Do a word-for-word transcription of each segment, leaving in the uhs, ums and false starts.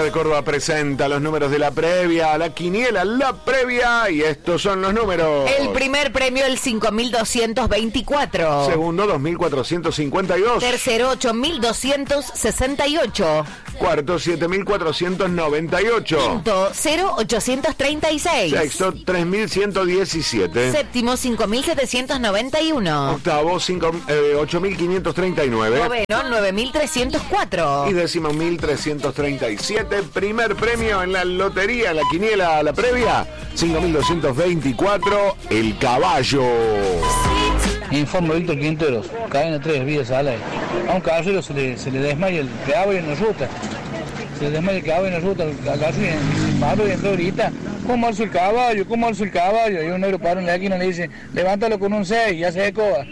de Córdoba presenta los números de la previa, la quiniela, la previa, y estos son los números. El primer premio, el cinco mil doscientos veinticuatro. Segundo, dos mil cuatrocientos cincuenta y dos. Tercero, ocho mil doscientos sesenta y ocho. Cuarto, siete mil cuatrocientos noventa y ocho. Quinto, cero mil ochocientos treinta y seis. Sexto, tres mil ciento diecisiete. Séptimo, cinco mil setecientos noventa y uno. Octavo, ocho mil quinientos treinta y nueve. Noveno, nueve mil trescientos cuatro. Y décimo, mil trescientos treinta y siete. Primer premio en la lotería, la quiniela, la previa, cinco mil doscientos veinticuatro, el caballo. Informo Víctor Quinteros, cadena tres, vías al aire. A un caballero se le, se le desmaya el caballo en la ruta. Se le desmaya el caballo en la ruta, al caballero y Pablo y entró ahorita. ¿Cómo alzo el caballo? ¿Cómo alzo el caballo? Y un negro paró en la esquina y le dice, levántalo con un seis, ya se decoba.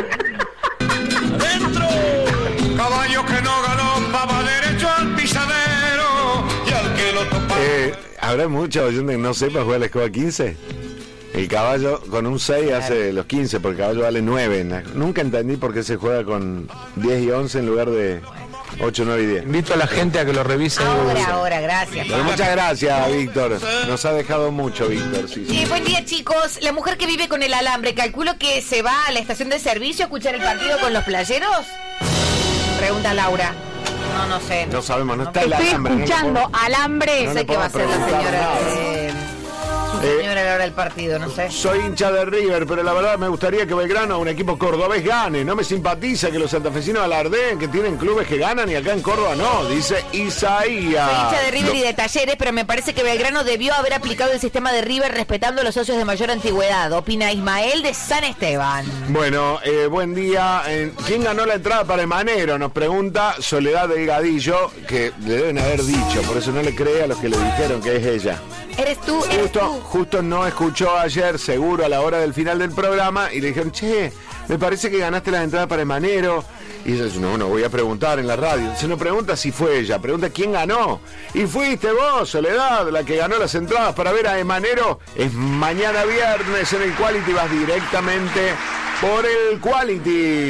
¡Adentro! Caballo que no galopaba va derecho al pisadero y al que lo topa. Eh, ¿Habrá mucha oyente que no sepa jugar la escoba quince? El caballo con un seis hace los quince, porque el caballo vale nueve. Nunca entendí por qué se juega con diez y once en lugar de ocho, nueve y diez. Invito a la gente a que lo revise. Ahora, ahora, gracias. Pero muchas gracias, Víctor. Nos ha dejado mucho, Víctor. Sí, sí. Sí, buen día, chicos. La mujer que vive con el alambre, calculo que se va a la estación de servicio a escuchar el partido con los playeros. Pregunta Laura. No, no sé. No sabemos, no está el Estoy alambre. escuchando no alambre. no sé le qué va a hacer la podemos señora. preguntar Eh, su Eh, señora a la hora del partido, no sé. Soy hincha de River, pero la verdad me gustaría que Belgrano, un equipo cordobés, gane. No me simpatiza que los santafesinos alardeen que tienen clubes que ganan y acá en Córdoba no, dice Isaías. Soy hincha de River Lo- y de Talleres, pero me parece que Belgrano debió haber aplicado el sistema de River respetando a los socios de mayor antigüedad. Opina Ismael de San Esteban. Bueno, eh, buen día. Eh, ¿Quién ganó la entrada para Emanero? Nos pregunta Soledad Delgadillo, que le deben haber dicho, por eso no le cree a los que le dijeron que es ella. ¿Eres tú? ¿Eres Justo, tú? justo no escuchó ayer, seguro, a la hora del final del programa, y le dijeron, che, me parece que ganaste las entradas para Emanero. Y ella dice, no, no voy a preguntar en la radio. Se no pregunta si fue ella, pregunta quién ganó. Y fuiste vos, Soledad, la que ganó las entradas para ver a Emanero. Es mañana viernes en el Quality, vas directamente por el Quality.